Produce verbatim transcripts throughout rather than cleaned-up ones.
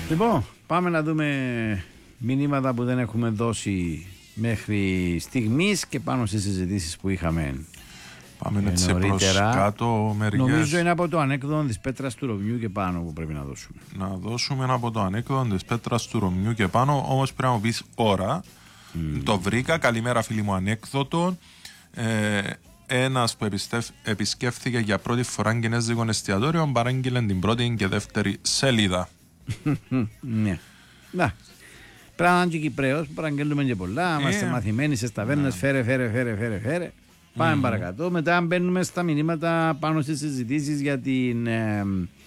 Λοιπόν, πάμε να δούμε μηνύματα που δεν έχουμε δώσει μέχρι στιγμής και πάνω στις συζητήσεις που είχαμε. Πάμε έτσι προς κάτω μερικές. Νομίζω είναι από το ανέκδοτο της πέτρας του Ρωμιού και πάνω που πρέπει να δώσουμε. Να δώσουμε ένα από το ανέκδοτο της πέτρας του Ρωμιού και πάνω, όμως πρέπει να μου πεις ώρα. Mm. Το βρήκα. Καλημέρα φίλοι μου, ανέκδοτο. Ε, ένας που επιστεφ, επισκέφθηκε για πρώτη φορά κινέζικο εστιατόριο παράγγειλε την πρώτη και δεύτερη σελίδα. Ναι. Να. Πρέπει να είναι και Κυπρέος που παραγγέλνουμε και πολλά. Είμαστε yeah. μαθημένοι σε ταβέρνες. Yeah. Φέρε, φέρε, φέρε, φέρε, φέρε. Πάμε mm. παρακάτω. Μετά μπαίνουμε στα μηνύματα πάνω στις συζητήσεις για την ε,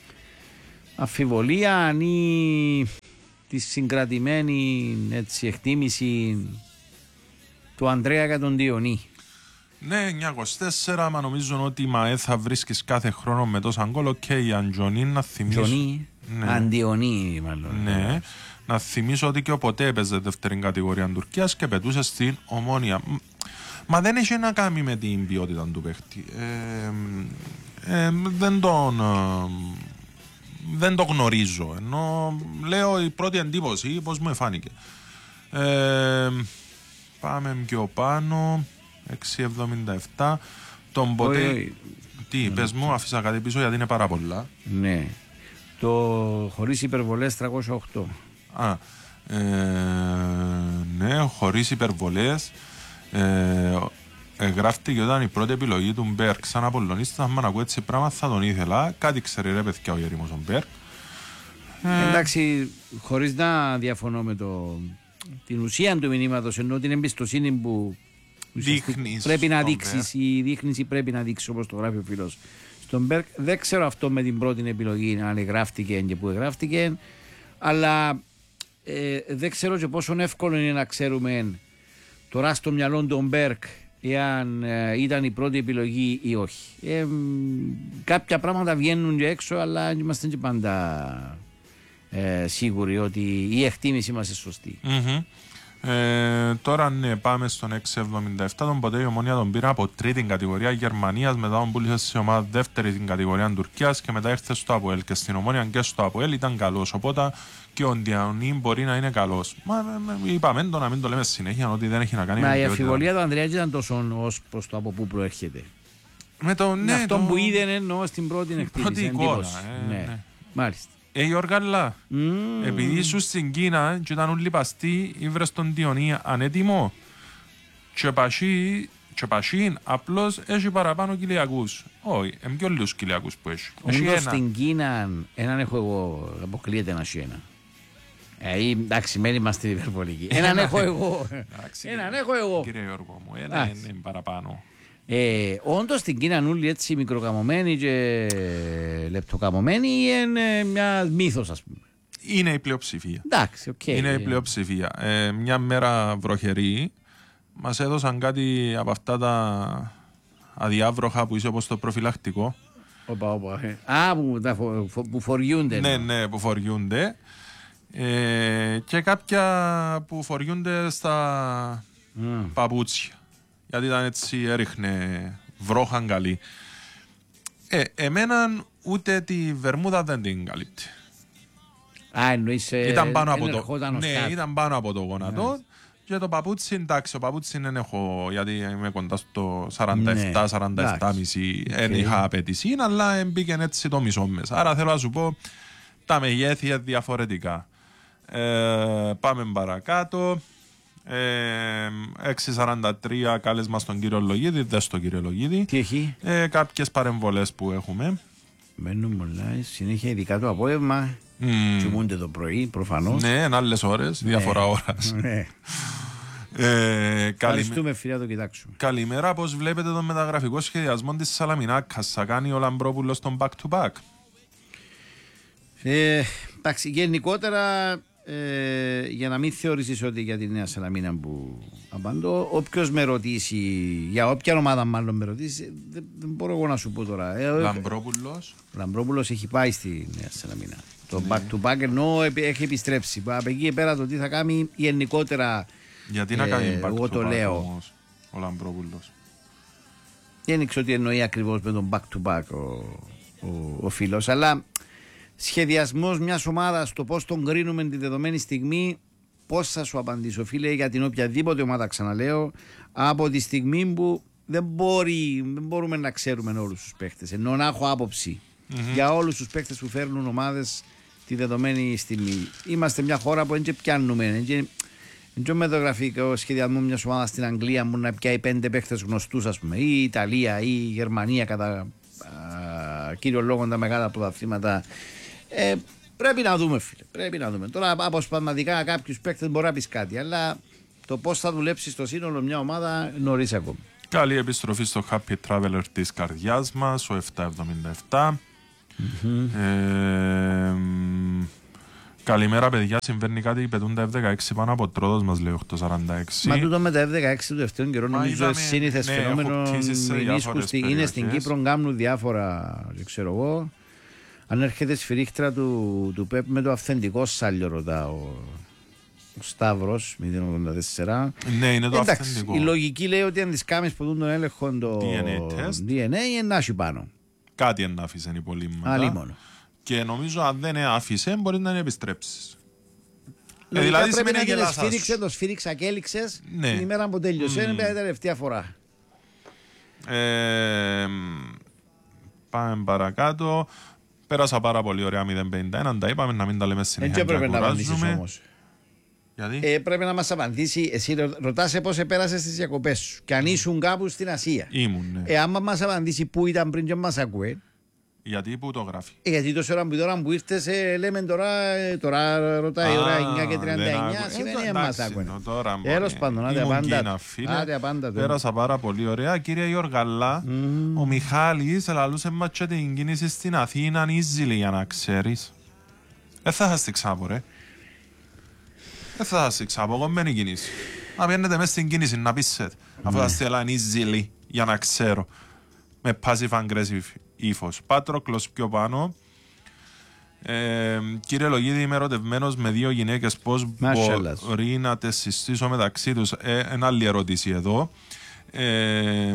αμφιβολία αν η, τη συγκρατημένη έτσι, εκτίμηση του Ανδρέα για τον Διονύ. Ναι, εννιακόσια τέσσερα, μα νομίζω ότι ΜΑΕ θα βρίσκεις κάθε χρόνο με τόσα γκολ. Οκ, okay, Αντζονί να θυμίσω. Τζονί, ναι. Αντιονί μάλλον. Ναι, να θυμίσω ότι και όποτε έπαιζε δεύτερη κατηγορία Τουρκίας και πετούσε στην Ομόνια. Μα δεν έχει να κάνει με την ποιότητα του παίχτη. Ε, ε, δεν τον... Ε, δεν το γνωρίζω. Ενώ λέω η πρώτη εντύπωση πώς μου εφάνηκε. Ε, πάμε πιο πάνω. έξι εβδομήντα επτά. Τον ποτέ. Τι, ναι, πες μου, άφησα κάτι πίσω γιατί είναι πάρα πολλά. Ναι. Το χωρίς υπερβολές τριακόσια οκτώ. Α, ε, ναι, χωρίς υπερβολές. Ε, ε, γράφτηκε όταν η πρώτη επιλογή του Μπέρκ σαν Απολλωνίστας. Αν ακούω έτσι πράγμα θα τον ήθελα. Κάτι ξέρει ρε παιδιά ο Γερήμος ο Μπέρκ. Ε, εντάξει, χωρίς να διαφωνώ με το, την ουσία του μηνύματος, ενώ την εμπιστοσύνη που δείχνεις πρέπει να δείξεις ή δείχνεις ή πρέπει να δείξεις, όπως το γράφει ο φίλος στον Μπέρκ. Δεν ξέρω αυτό με την πρώτη επιλογή αν γράφτηκε και που γράφτηκε, αλλά ε, δεν ξέρω και πόσο εύκολο είναι να ξέρουμε τώρα στο μυαλό του Μπέρκ εάν ε, ήταν η πρώτη επιλογή ή όχι. Ε, κάποια πράγματα βγαίνουν και έξω, αλλά είμαστε και πάντα ε, σίγουροι ότι η εκτίμηση μας είναι σωστή. Mm-hmm. Ε, τώρα ναι, πάμε στον έξι εβδομήντα επτά. Τον ποτέ η Ομόνια τον πήρα από τρίτη κατηγορία Γερμανίας, μετά τον πούλησε σε ομάδα δεύτερη την κατηγορία Τουρκίας και μετά ήρθε στο ΑΠΟΕΛ. Και στην Ομόνια και στο ΑΠΟΕΛ ήταν καλός. Οπότε και ο Διονύ μπορεί να είναι καλός. Μα είπαμε το να μην το λέμε συνέχεια ότι δεν έχει να κάνει. Μα η αμφιβολία του Ανδρέα ήταν τόσο ως προς το από πού προέρχεται. Με το, ναι, αυτό το... που είδε εννοώ στην πρώτη εκτίμηση. εικόνα. Ε, ναι. ναι. Μάλιστα. Ε, Γιώργαλα, mm. επειδή ήσουν στην Κίνα και ήταν όλοι παστοί, ήβρες τον Διονύ ανέτοιμο και πασί, και πασίν απλώς έχει παραπάνω κοιλιακούς. Όχι, είναι πιο λίγους κοιλιακούς που έχει. Όντως στην Κίνα, έναν έχω εγώ, αποκλείεται ένα σιένα. Ε, εντάξει, μένει είμαστε υπερβολικοί. Έναν έχω εγώ. Έναν έχω εγώ. Κύριε Γιώργο μου, ένα είναι παραπάνω. Ε, όντως στην Κίνα όλοι έτσι μικροκαμωμένοι και λεπτοκαμωμένοι είναι μια μύθος, ας πούμε. Είναι η πλειοψηφία. Εντάξει, οκ. Okay. Είναι η πλειοψηφία. Ε, μια μέρα βροχερή μας έδωσαν κάτι από αυτά τα αδιάβροχα που είσαι όπως το προφυλακτικό. Οπα, οπα. Α, που, τα φο, φο, που φοριούνται. Ναι, ναι, που φοριούνται. Ε, και κάποια που φοριούνται στα mm. παπούτσια. Γιατί ήταν έτσι, έριχνε βρόχαν καλή. Ε, εμέναν ούτε τη βερμούδα δεν την καλύπτει. Α, εννοείς ήταν πάνω από το, ναι, ήταν πάνω από το γόνατο. Yes. Και το παπούτσι, εντάξει, ο παπούτσι δεν έχω, γιατί είμαι κοντά στο σαράντα επτά σαράντα επτά κόμμα πέντε, δεν είχα απαιτήσει, αλλά μπήκε έτσι το μισό μέσα. Άρα θέλω να σου πω, τα μεγέθη είναι διαφορετικά. Ε, πάμε παρακάτω. Ε, έξι σαράντα τρία κάλεσμα στον κύριο Λογίδη. Δες τον κύριο Λογίδη. Τι έχει? Ε, κάποιες παρεμβολές που έχουμε. Μένουμε online συνέχεια, ειδικά το απόγευμα. Mm. Κοιμούνται το πρωί προφανώς. Ναι, εν άλλες ώρες, ναι. Διαφορά ώρας. Ναι. ε, Ευχαριστούμε φίλε, το κοιτάξουμε. Καλημέρα, πώς βλέπετε τον μεταγραφικό σχεδιασμό της Σαλαμινάκας? Θα κάνει ο Λαμπρόπουλος τον back to back? Ε, εντάξει, γενικότερα ε, για να μην θεωρήσεις ότι για τη Νέα Σαλαμίνα που απαντώ, όποιος με ρωτήσει, για όποια ομάδα μάλλον με ρωτήσει, δεν, δεν μπορώ εγώ να σου πω τώρα. Ε, Λαμπρόπουλος. Ο Λαμπρόπουλος έχει πάει στη Νέα Σαλαμίνα. Το ναι. back to back ενώ έχει επιστρέψει. Από εκεί πέρα το τι θα κάνει γενικότερα. Γιατί να κάνει back εγώ to το back λέω. Όμως, ο Λαμπρόπουλος? Δεν ήξερα ότι εννοεί ακριβώς με τον back to back ο, ο, ο φίλος, αλλά σχεδιασμός μιας ομάδας, το πώς τον κρίνουμε τη δεδομένη στιγμή, πώς θα σου απαντήσω, φίλε, για την οποιαδήποτε ομάδα, ξαναλέω, από τη στιγμή που δεν, μπορεί, δεν μπορούμε να ξέρουμε όλους τους παίχτες. Ενώ να έχω άποψη mm-hmm. για όλους τους παίχτες που φέρνουν ομάδες τη δεδομένη στιγμή. Είμαστε μια χώρα που δεν πιάνουμε. Δεν με το γραφικό σχεδιασμό μια ομάδα στην Αγγλία μου να πιάει πέντε παίχτες γνωστούς, ας πούμε, ή η Ιταλία ή η Γερμανία κατά α, κύριο λόγο τα μεγάλα πρωταθλήματα. Ε, πρέπει να δούμε, φίλε. Πρέπει να δούμε. Τώρα αποσπασματικά κάποιους παίχτες μπορεί να πει κάτι, αλλά το πώς θα δουλέψει στο σύνολο μια ομάδα νωρίς ακόμη. Καλή επιστροφή στο Happy Traveler της καρδιάς μας, ο επτακόσια εβδομήντα επτά. Mm-hmm. Ε, καλημέρα, παιδιά. Συμβαίνει κάτι, πετούν τα εφ δεκαέξι πάνω από τρόδος, μας λέει οκτακόσια σαράντα έξι. Μα τούτο με τα εφ δεκαέξι του τελευταίων καιρών νομίζω σύνηθες ναι, φαινόμενο. Είναι στην Κύπρο, κάνουν διάφορα, δεν ξέρω εγώ. Αν έρχεται σφυρίχτρα του, του ΠΕΠ με το αυθεντικό σάλιο, ρωτάω. Ο Σταύρος, μηδέν ογδόντα τέσσερα. Ναι, είναι το εντάξει, αυθεντικό. Η λογική λέει ότι αν τις κάμες που δουν τον έλεγχο το ντι εν έι test, ντι εν έι είναι άσχη πάνω. Κάτι εν άφησε η πολύμματα. Άλλη μόνο. Και νομίζω αν δεν άφησε μπορεί να επιστρέψεις. Ε, δηλαδή πρέπει να την σφύριξε, το σφύριξα και έληξες ναι. την ημέρα που τέλειωσε. Mm. Είναι η τελευταία φορά. Ε, πάμε παρακάτω. Πέρασα πάρα πολύ ωραία μηδέν πενήντα ένα. Τα είπαμε να μην τα λέμε συνέχεια. Δεν πρέπει να απαντήσεις όμως. Γιατί? Ε, πρέπει να μας απαντήσει. Εσύ ρωτάσαι πώς επέρασες τις διακοπές σου. Και αν ήσουν κάπου στην Ασία. Ήμουν, ναι. Ε, άμα μας απαντήσει πού ήταν πριν και μας ακούε. Γιατί πού το γράφει. Ε, γιατί τόση ώρα που τώρα που ήρθες ε, λέμε τώρα, ε, τώρα ρωτάει η ώρα εννιά και τριάντα εννιά. Σημαίνει ε, μας ακούε. Τέλος πάντων, άντε απάντα. Άντε απάντα. Πέρασα πάρα πολύ ωραία. Κύριε Γιώργαλά, mm. ο Μιχάλης ελαλούσε μας και την κίνηση στην Αθήνα easily για να ξέρεις. Δεν θα σας τη ξάπω ρε. Δεν θα σας τη ξάπω, κομμένη κίνηση. Να πιένετε μέσα στην κίνηση να πείσετε. Αφού θα στείλαν easily για να ξέρω. Με passive aggressive ύφος. Πάτροκλος πιο πάνω. Ε, κύριε Λογίδη, είμαι ερωτευμένος με δύο γυναίκες. Πώς μπορεί να τις συστήσω μεταξύ τους. Ε, ένα άλλη ερώτηση εδώ. Ε,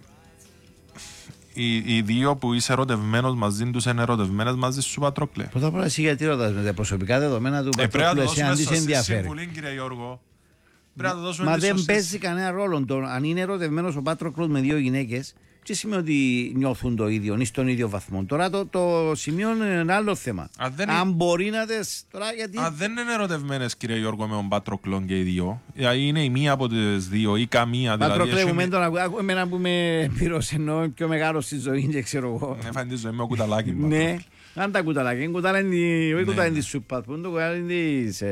οι, οι δύο που είσαι ερωτευμένος μαζί τους είναι ερωτευμένες μαζί σου, Πατρόκλε. Πρώτα απ' όλα εσύ γιατί ρωτάς με τα προσωπικά δεδομένα του ε, Πατρόκλε, εσύ αν είσαι ενδιαφέρει. Συμβουλή, κύριε Γιώργο. Μα δεν σωστές... παίζει κανένα ρόλο. Το, αν είναι ερωτευμένος ο Πάτροκλος με δύο γυναίκες, τι σημαίνει ότι νιώθουν το ίδιο ή στον ίδιο βαθμό. Τώρα το, το σημείο είναι ένα άλλο θέμα. Αν, δεν αν είναι... μπορεί να τες. Τώρα γιατί. Αν δεν είναι ερωτευμένες, κύριε Γιώργο, με τον Πάτροκλο και οι δύο, είναι η μία από τις δύο ή καμία. Πάτροκλε, δηλαδή, με τον ακούω, εμένα που είμαι πυρός ενώ πιο μεγάλο στη ζωή, και ξέρω εγώ. Ναι, φάνη τη ζωή με ο κουταλάκι. Ναι, αν τα κουταλάκι, είναι κουταλάκι, όχι κουταλάκι της σούπας, που είναι το κουταλάκι της.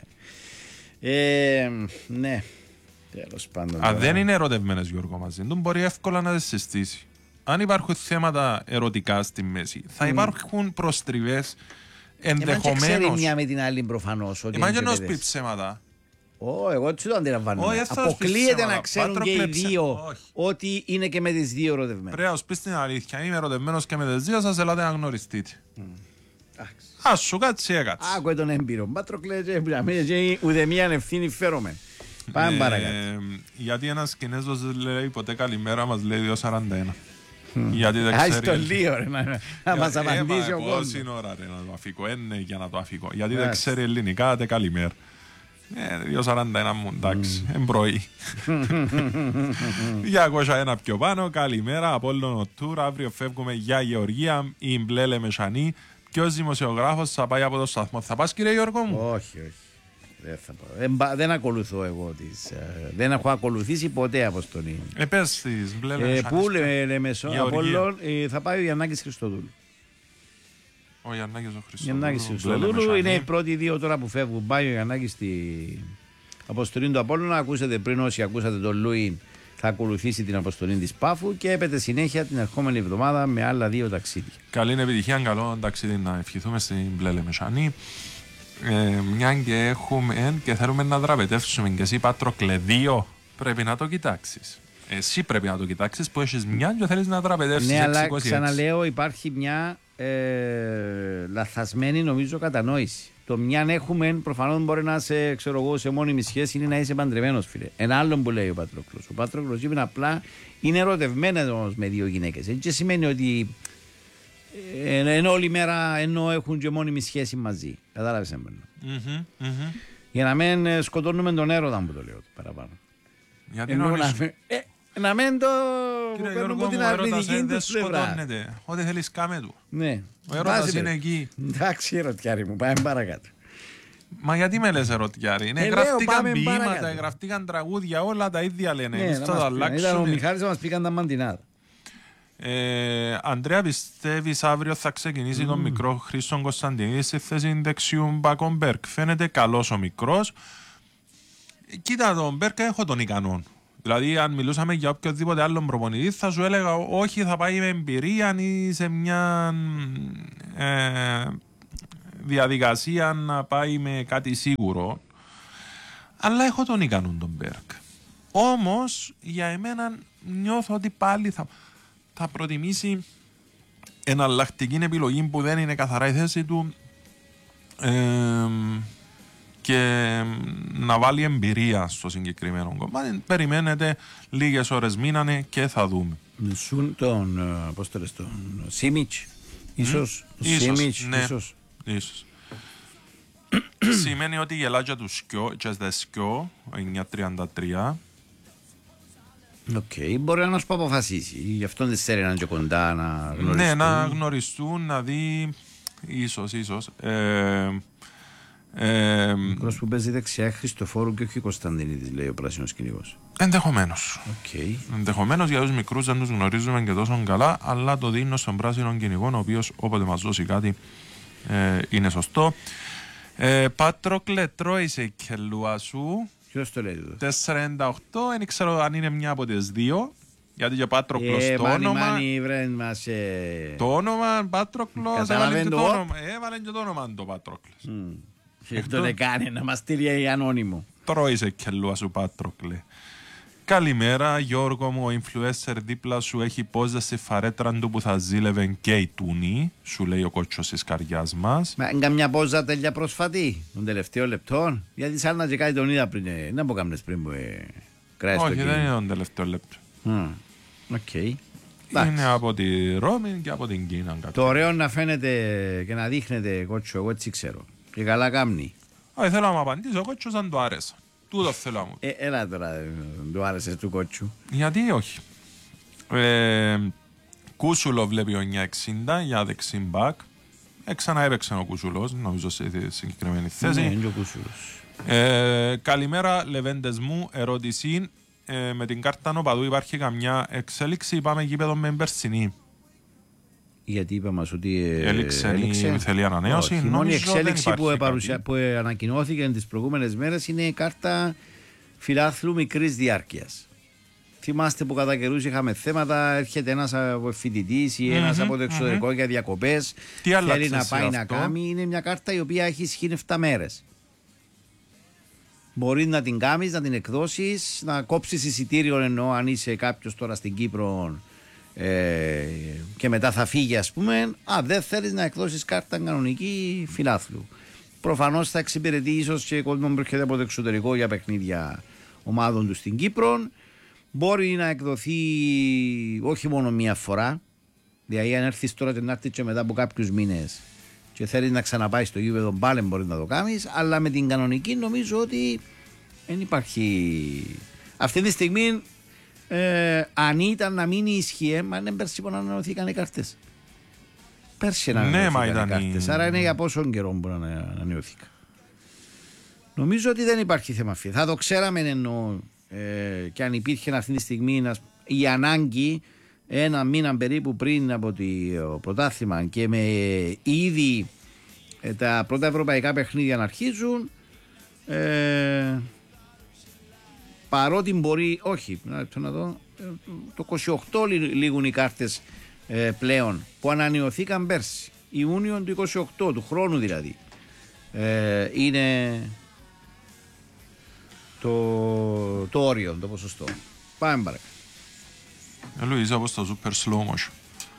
Ναι. Αν δεν είναι ερωτευμένες, Γιώργο, μαζί του, μπορεί εύκολα να τις συστήσει. Αν υπάρχουν θέματα ερωτικά στη μέση, θα υπάρχουν προστριβές ενδεχομένως. Εμάς και ξέρει μια με την άλλη προφανώς. Εμάς και νος πει ψέματα. Ω, εγώ έτσι το αντιλαμβάνομαι. Αποκλείεται να ξέρουν και οι δύο ότι είναι και με τις δύο ερωτευμένες. Πρέπει να σου πεις την αλήθεια. Είμαι ερωτευμένος και με τις δύο, σας ελάτε να γνωριστείτε. Ας σου κάτσει έκατσε. Άκουε τον έμπειρο. Πάτροκλε, ούτε μία ευθύνη φέρομαι. Πάμε παρακάτω. Γιατί ένας Κινέζος λέει ποτέ καλημέρα, μας λέει δύο σαράντα ένα. Γιατί δεν ξέρει. Άς το λίγο ρε, να μας απαντήσει ο κόσμος. Πόση ώρα ρε να το αφήκω, είναι για να το αφήκω. Γιατί δεν ξέρει ελληνικά, άτε καλημέρα. δύο σαράντα ένα μου, εντάξει, εμπροή. διακόσια ένα πιο πάνω, καλημέρα, Απόλλωνο Tour, αύριο φεύγουμε για Γεωργία, η μπλε Λεμεσανή. Ποιος δημοσιογράφος θα πάει από το σταθμό. Θα πας, κύριε Γιώργο μου? Όχι, όχι. Δεν, θα δεν, δεν ακολουθώ εγώ τις, ε, δεν έχω ακολουθήσει ποτέ αποστολή. Ε, πες τις μπλε ε, Πού λέμε μεσό, Απόλλων, ε, θα πάει ο Γιαννάκης Χριστοδούλου. Ο Γιαννάκης ο Χριστοδούλου. Γιαννάκης Χριστοδούλου είναι οι πρώτοι δύο τώρα που φεύγουν. Πάει ο Γιαννάκης στη αποστολή του Απόλλωνα. Ακούσατε πριν, όσοι ακούσατε τον Λούιν, θα ακολουθήσει την αποστολή της Πάφου και έπεται συνέχεια την ερχόμενη εβδομάδα με άλλα δύο ταξίδια. Καλή επιτυχία, καλό ταξίδι να ευχηθούμε στην μπλε Λεμεσανή. Ε, μια και έχουμε και θέλουμε να δραπετεύσουμε και εσύ, Πάτροκλε, δύο πρέπει να το κοιτάξεις. Εσύ πρέπει να το κοιτάξεις που έχεις μια και θέλεις να δραπετεύσεις. Ναι, αλλά ξαναλέω, υπάρχει μια ε, λαθασμένη νομίζω κατανόηση. Το μιαν έχουμε προφανώς μπορεί να είσαι, ξέρω εγώ, σε μόνιμη σχέση ή να είσαι παντρεμένος, φίλε. Ένα άλλο που λέει ο Πάτροκλος. Ο Πάτροκλος είπε απλά είναι ερωτευμένος με δύο γυναίκες. Έτσι σημαίνει ότι ε, ενώ όλη μέρα ενώ έχουν και μόνιμη σχέση μαζί. Κατάλαβες εμένα. Mm-hmm, mm-hmm. Για να μην σκοτώνουμε τον έρωτα που το λέω παραπάνω. Γιατί Ενώ να, να, ε, να μην το κύριε παίρνουμε Γιώργο την μου, ο έρωτας αρνητική δεν του πλευρά. σκοτώνεται. Ό,τι θέλεις κάμε του. Ναι. Ο έρωτας Βάζει, είναι ρε. εκεί. Εντάξει, ερωτιάρη μου, πάμε παρακάτω. Μα γιατί με λες ερωτιάρη. Ναι, Ε, λέω, γραφτήκαν πάμε ποίηματα, παρακάτω. γραφτήκαν τραγούδια, όλα τα ίδια λένε. Ναι, Εμείς να θα μας τα πει. Ήταν ο αλλάξουμε. Μιχάλης να μας πήγαν τα μαντινάδα. Ε, Αντρέα, πιστεύεις αύριο θα ξεκινήσει mm. τον μικρό Χρήστον Κωνσταντινίδη στη θέση δεξιού μπακ Μπέρκ? Φαίνεται καλός ο μικρός. Κοίτα, τον Μπέρκ έχω τον ικανόν. Δηλαδή, αν μιλούσαμε για οποιοδήποτε άλλο προπονητή, θα σου έλεγα όχι, θα πάει με εμπειρία ή σε μια ε, διαδικασία να πάει με κάτι σίγουρο. Αλλά έχω τον ικανόν τον Μπέρκ. Όμως, για εμένα νιώθω ότι πάλι θα, θα προτιμήσει εναλλακτική επιλογή που δεν είναι καθαρά η θέση του ε, και να βάλει εμπειρία στο συγκεκριμένο κομμάτι. Περιμένετε, λίγες ώρες μείνανε και θα δούμε. Σουν τον, πώς το λες, τον Σίμιτς, ίσως, Mm? ίσως, Σίμιτς, ναι, ίσως. ίσως. Σημαίνει ότι η γελάτια του σκιό, και δε σκιό, εννιά τριάντα τρία. Οκ, okay, μπορεί να σου αποφασίσει. Γι' αυτό δεν θέλει να είναι και κοντά να γνωριστούν. Ναι, να γνωριστούν, να δει, ίσως, ίσως. Ε, ε, Μικρός που παίζει δεξιά, Χριστοφόρου και όχι Κωνσταντινίδης, λέει ο πράσινος κυνηγός. ενδεχομένως. Okay. Ενδεχομένως για τους μικρούς δεν τους γνωρίζουμε και τόσο καλά, αλλά το δίνω στον πράσινο κυνηγό, ο οποίος όποτε μας δώσει κάτι ε, είναι σωστό. Ε, Πάτροκλε, τρώησε και λουά σου. Ποιος το λέει εδώ? τετρακόσια ενενήντα οκτώ, δεν ξέρω αν είναι μια από τις δύο. Γιατί και Πάτροκλος Ε, το μάνι, όνομα. μάνι, βρε, μας, ε... Το όνομα Πάτροκλος έβαλε και το το όπ. όνομα. Έβαλε και το όνομα το Πάτροκλος. Mm. Και αυτό δεν κάνει, να μας στείλει η ανώνυμο. Τρώησε και λουά σου Πάτροκλε. Καλημέρα Γιώργο μου, ο influencer δίπλα σου έχει πόζα στη φαρέτρα του που θα ζήλευε και η τούνη, σου λέει ο κότσος της καρδιάς μας. Μα είναι καμιά πόζα τέλεια προσφατή των τελευταίων λεπτών? Γιατί σαν να και κάτι τον είδα πριν, ε, να πω κάμνες πριν που ε, κράζει το Όχι, κίνημα. δεν είναι τον τελευταίο λεπτό. Mm. Okay. Είναι από τη Ρώμη και από την Κίνα. Το ωραίο να φαίνεται και να δείχνετε κότσο, εγώ έτσι ξέρω. Και καλά κάμνει. Όχι, θέλω να μου απαντήσω, ο κότσος αν το άρεσε. Τούτο θέλω να μου. Ε, έλα τώρα, ε, του άρεσε του κότσου. Γιατί όχι. Ε, Κούσουλο βλέπει ο εννιά εξήντα για δεξί μπακ. Ε, ξανά έπαιξε ο Κούσουλος, νομίζω σε συγκεκριμένη θέση. Ναι, είναι ο Κούσουλος. Ε, καλημέρα, λεβέντες μου. Ερώτηση. Ε, με την κάρτα νοπαδού υπάρχει καμιά εξέλιξη? Πάμε γήπεδο με περσινή. Γιατί είπα μας ότι ε, Έληξε, έληξε. ή θέλει ανανέωση. Όχι, η μόνη Νομίζω δεν εξέλιξη που, υπάρχει παρουσια... κάτι. που ε, ανακοινώθηκε τις προηγούμενες μέρες είναι η κάρτα φιλάθλου μικρής διάρκειας. Θυμάστε που κατά καιρούς είχαμε θέματα, έρχεται ένας φοιτητής ή ένας Mm-hmm, από το εξωτερικό mm-hmm. για διακοπές, Τι θέλει άλλαξε να σε πάει να αυτό? κάνει. Είναι μια κάρτα η οποία έχει ισχύει επτά μέρες. Μπορεί να την κάνεις, να την εκδώσεις, να κόψεις εισιτήριο, εννοώ αν είσαι κάποιος τώρα στην Κύπρο ε, και μετά θα φύγει, ας πούμε. Α, δεν θέλεις να εκδώσεις κάρτα κανονική φιλάθλου. Προφανώς θα εξυπηρετεί ίσως και κόσμο που έρχεται από το εξωτερικό για παιχνίδια ομάδων του στην Κύπρο. Μπορεί να εκδοθεί όχι μόνο μία φορά, δηλαδή αν έρθεις τώρα και να έρθεις και μετά από κάποιους μήνες και θέλεις να ξαναπάει στο γήπεδο, πάλι μπορεί να το κάνεις, αλλά με την κανονική νομίζω ότι δεν υπάρχει. Αυτή τη στιγμή, ε, αν ήταν να μείνει ισχύε, μα είναι πέρσι που να ανανεωθήκαν οι κάρτες. Πέρσι να ανανεωθήκαν ναι, οι κάρτες, η... άρα είναι για πόσο καιρό που να ανανεωθήκαν. Νομίζω ότι δεν υπάρχει θέμα αυτή. Θα το ξέραμε εννοώ, ε, και αν υπήρχε αυτή τη στιγμή η ανάγκη ένα μήνα περίπου πριν από το πρωτάθλημα και με ήδη ε, τα πρώτα ευρωπαϊκά παιχνίδια να αρχίζουν, ε, παρότι μπορεί, όχι, να, να δω, το είκοσι οκτώ λήγουν οι κάρτες ε, πλέον που ανανεωθήκαν πέρσι, Ιούνιο του είκοσι οκτώ, του χρόνου δηλαδή, ε, είναι το, το όριο, το ποσοστό. Πάμε παρακάτω. Ε, Λουίζα, όπως το super slow motion.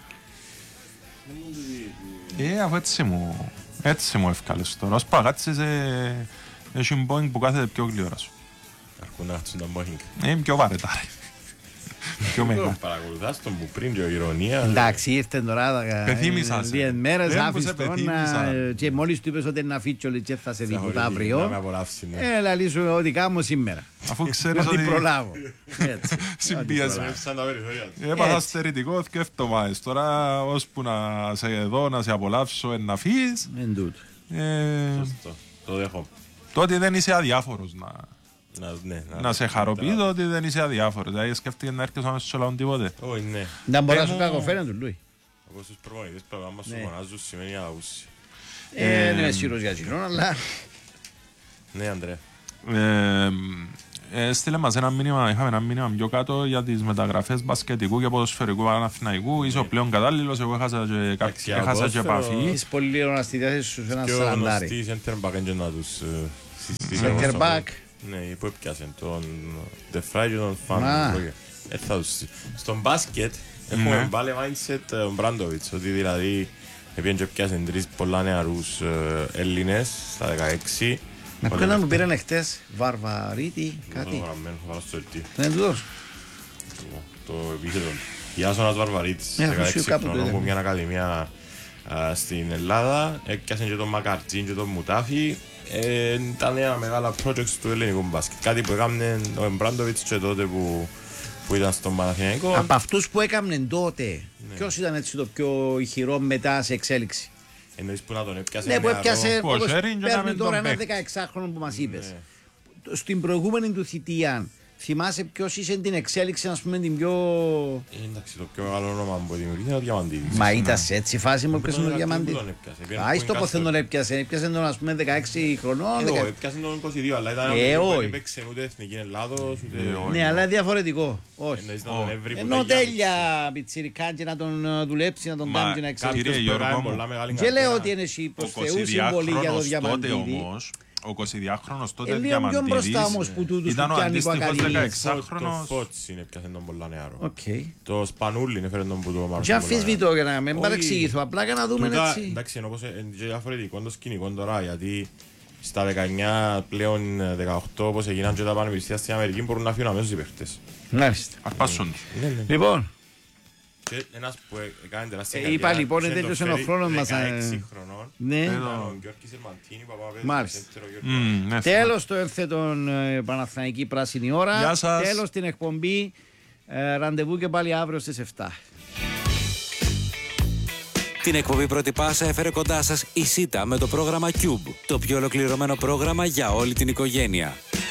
Ε, αφού έτσι μου, έτσι μου ευκάλεσαι τώρα. Ως παγάτησες, ε, έχει un Boeing που κάθεται πιο γλυόρα σου. Αρκούν να χτίσουν τα Boeing. Ε, πιο βαρετά ρε. Πιο μεγάλο. Παρακολουθάς τον που πριν και ο ηρωνία. Εντάξει, ήρθε τώρα Πεθύμησα σε. λίγες μέρες, Δεν μου άφησε σε τον πεθύμησα. και μόλις του είπες ότι είναι να φύτσω και θα σε δει ποτέ Να με αύριο. απολαύσει, ναι. Έλα λύσου ό,τι κάνω σήμερα. Αφού ξέρεις Ό,τι ότι προλάβω. Έτσι. συμπίεσαι. Σαν τα περιθώρια. Έπαθα Έτσι. στερητικό και εβδομάδες. Τώρα ώσπου να σε δω, να σε απολαύσω, να φύγεις. Εν τούτο. ε, Σωστό. Το δέχομαι. Τότε δεν είσαι αδιάφορος να, Να, ναι, να σε χαροποιήσω, ότι δεν είσαι αδιάφορος. Δηλαδή σκέφτηκε να έρθεις αμέσως στο λαό τίποτε. Όχι, ναι. Να μπορεί να σου μου- κακοφέρει του Λούι. Όπως τους προπονητές πρέπει να μας σου Ναι. φωνάζουν σημαίνει αγούση. Ε, Δεν είμαι σίγουρος για κοινό, αλλά Ναι, Ανδρέα. Ε, ε, στείλε μας ένα μήνυμα, είχαμε ένα μήνυμα πιο κάτω για τις μεταγραφές μπασκετικού και ποδοσφαιρικού Παναθηναϊκού. Είσαι ο πλέον κατάλληλος, εγώ έχασα και, Εντάξει, κάποιο- έχασα και ποδόσφαιρο- επαφή. είσαι πολύ λίγο να στη διάθεση σου σε ένα Και ο σαραντάρι. γνωστής center back είναι να τους ε, συστήσει. Center όμως, back. Ναι, που έπιασαν τον The Fry και τον Fan. Μα. Ε, θα τους- Στον μπάσκετ έχουμε Ναι. πάλι mindset ο Μπράντοβιτς, ότι δηλαδή επειδή έπιασαν τρεις πολλά νεαρούς ε, Έλληνες στα δεκαέξι. Με ποιον να μου πήραν εχθές, Βαρβαρίτη, κάτι. Το γραμμένο, θα βάλω στο ελτί. Δεν του δώσω. Το- Το επίθετο. Ιάσονας Βαρβαρίτης, Ναι, δεκαέξι ακούσιο κάπου το χρονών, είδαμε. από μια ακαδημία α, στην Ελλάδα. Έπιασαν και τον Μακαρτζίν και τον Μουτάφη. Ε, ήταν ένα μεγάλο project του ελληνικού μπάσκετ. Κάτι που έκαμε ο Μπράντοβιτς και τότε που, που ήταν στον Παναθηναϊκό. Από αυτούς που έκαμνε τότε, ποιος ήταν έτσι το πιο ηχηρό μετά σε εξέλιξη. Εννοείς που να τον έπιασε Ναι, που νεαρό. έπιασε, Ο όπως Σέριν και να παίρνει μην τώρα τον ένα παίξει. δεκαεξάχρονο που μας είπες. Ναι. Στην προηγούμενη του θητεία, θυμάσαι ποιος είσαι την εξέλιξη, ας πούμε, την πιο... Ε, εντάξει, το πιο μεγάλο όνομα που δημιουργήθηκε είναι ο Διαμαντίδης. Μα ήταν σε έτσι φάση μου, ποιος είναι ο Που Διαμαντής. τον έπιασε. Πήγαινε Άι που στο είναι πως δεν τον κάστρο. έπιασε, έπιασε τον ας πούμε δεκαέξι χρονών. Εγώ, δεκα- έπιασε τον είκοσι δύο, αλλά ήταν Ε, ένα παιδί που όχι. δεν έπαιξε ούτε Εθνική Ελλάδος, ούτε... Ναι, αλλά διαφορετικό. Όχι. Εννοείς να τον έβρει που Ενώ τα τέλεια πιτσιρικά και να τον ε, δουλέψει, να τον Μα, κάνει και να κύριε εξελιχθεί. Κάποιος Γιώργο που έκανε μου, πολλά μεγάλη Και λέω καριέρα. ότι είναι εσύ προς Ο Θεού συμβολή για τον εικοσιδυάχρονος τότε Διαμαντίδη. όμως, ο εικοσιδυάχρονος τότε Ε, λίγο πιο Διαμαντίδης μπροστά όμως που τούτους ήταν που ο πιάνει από αντίστοιχος ακαδημίες. Το δεκαεξάχρονος. Φώτς είναι έπιασε τον πολλά νεαρό. Οκ. Το Σπανούλι έφερε τον που το Και Μάρκο. αμφισβητώ για να μην Όχι. παρεξηγηθώ, απλά για να δούμε Τούτα, έτσι. εντάξει, ενώ πως είναι διαφορετικό το σκηνικό τώρα, γιατί στα δεκαεννιά πλέον δεκαοκτώ όπως έγιναν και τα πανεπιστήμια στην Αμερική μπορούν να φύγουν αμέσως οι παίχτες. Μάλιστα. Αρπάσουν τους. Ναι, ναι. Λοιπόν, Και ένας που έκανε τεράστια Ε, καριέρα, είπα, λοιπόν, και τέλειωσε το ο φέρει χρόνος μας, δεκαέξι ε. χρονών. ναι. Ήταν ο Γιώργης Ερμαντίνη, παπαπέδος, Μάλιστα. σέντερο Γιώργος. Μμμ, ναι, Τέλος το ένθετον ε, Παναθηναϊκή Πράσινη Ώρα. Γεια σας. Τέλος την εκπομπή. Ε, ραντεβού και πάλι αύριο στις επτά. Την εκπομπή Πρώτη Πάσα έφερε κοντά σας η ΣΥΤΑ με το πρόγραμμα Cube, το πιο ολοκληρωμένο πρόγραμμα για όλη την οικογένεια.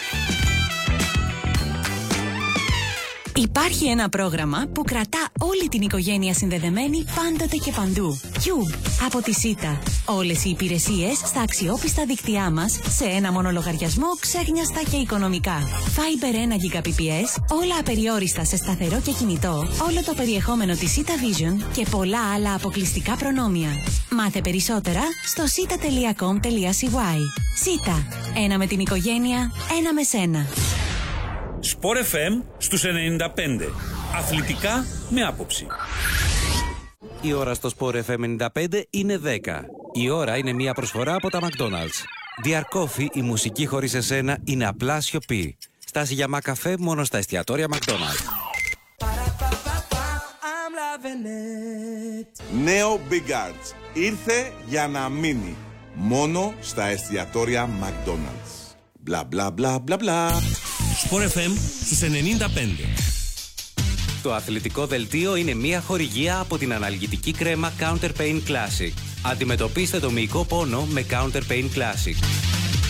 Υπάρχει ένα πρόγραμμα που κρατά όλη την οικογένεια συνδεδεμένη πάντοτε και παντού. Cube από τη ΣΥΤΑ. Όλες οι υπηρεσίες στα αξιόπιστα δίκτυά μας σε ένα μόνο λογαριασμό, ξέχνιαστα και οικονομικά. Fiber ένα Gbps, όλα απεριόριστα σε σταθερό και κινητό, όλο το περιεχόμενο της ΣΥΤΑ Vision και πολλά άλλα αποκλειστικά προνόμια. Μάθε περισσότερα στο σίτα τελεία κομ τελεία σι γουάι. ΣΥΤΑ. Ένα με την οικογένεια, ένα με σένα. Σπορ εφ εμ στους ενενήντα πέντε. Αθλητικά με άποψη. Η ώρα στο Sport εφ εμ ενενήντα πέντε είναι δέκα. Η ώρα είναι μια προσφορά από τα McDonald's. Dear Coffee, η μουσική χωρίς εσένα είναι απλά σιωπή. Στάση για μακαφέ μόνο στα εστιατόρια McDonald's. Νέο Big Arts. Ήρθε για να μείνει. Μόνο στα εστιατόρια McDonald's. Μπλα μπλα μπλα μπλα μπλα. Σπορ εφ εμ στους ενενήντα πέντε. Το αθλητικό δελτίο είναι μια χορηγία από την αναλγητική κρέμα Counter Pain Classic. Αντιμετωπίστε το μυϊκό πόνο με Counter Pain Classic.